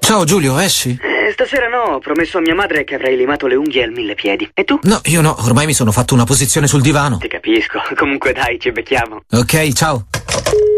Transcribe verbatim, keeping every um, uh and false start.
Ciao Giulio, esci? Eh, stasera no, ho promesso a mia madre che avrei limato le unghie al mille piedi. E tu? No, io no, ormai mi sono fatto una posizione sul divano. Ti capisco, comunque dai, ci becchiamo. Ok, ciao.